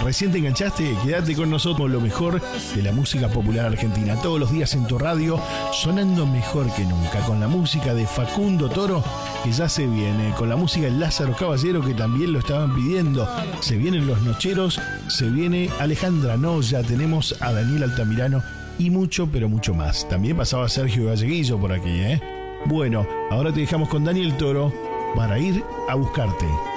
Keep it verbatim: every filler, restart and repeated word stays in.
Recién te enganchaste, quédate con nosotros, lo mejor de la música popular argentina. Todos los días en tu radio, sonando mejor que nunca, con la música de Facundo Toro, que ya se viene, con la música de Lázaro Caballero, que también lo estaban pidiendo. Se vienen Los Nocheros, se viene Alejandra Noya, tenemos a Daniel Altamirano y mucho, pero mucho más. También pasaba Sergio Galleguillo por aquí, ¿eh? Bueno, ahora te dejamos con Daniel Toro para ir a buscarte.